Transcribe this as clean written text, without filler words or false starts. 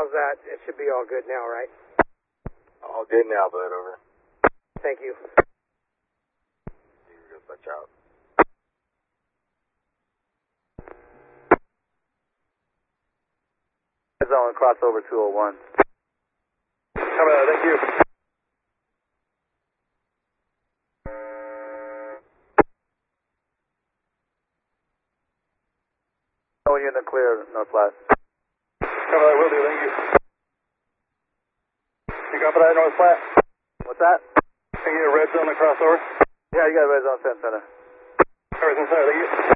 How's that? It should be all good now, right? All good now, bud, over. Thank you. You're good, watch out. Zone, crossover 201. Come on, thank you. When you're in the clear, northwest. Come on, will do, thank you. You got that north flat? What's that? Can you get a red zone to crossover? Yeah, you got a red zone center. Everything's center, thank you.